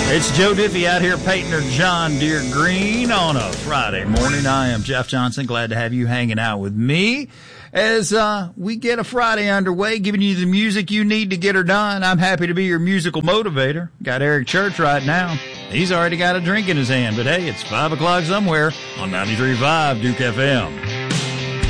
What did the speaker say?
It's Joe Diffie out here painting her John Deere green on a Friday morning. I am Jeff Johnson. Glad to have you hanging out with me as we get a Friday underway, giving you the music you need to get her done. I'm happy to be your musical motivator. Got Eric Church right now. He's already got a drink in his hand, but hey, it's 5 o'clock somewhere on 93.5 Duke FM.